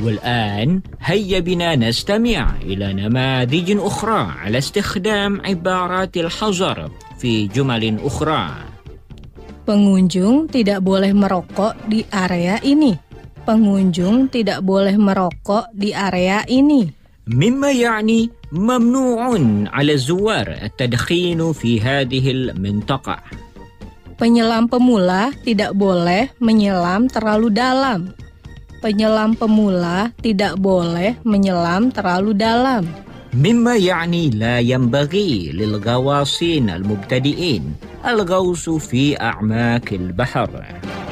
والآن هيا بنا نستمع إلى نماذج أخرى على استخدام عبارات الحظر في جمل أخرى. Pengunjung tidak boleh merokok di area ini. Pengunjung tidak boleh merokok di area ini. مما يعني ممنوع على الزوار التدخين في هذه المنطقة. Penyelam pemula tidak boleh menyelam terlalu dalam. Penyelam pemula tidak boleh menyelam terlalu dalam. مما يعني لا ينبغي للغواصين المبتدئين الغوص في أعماق البحر.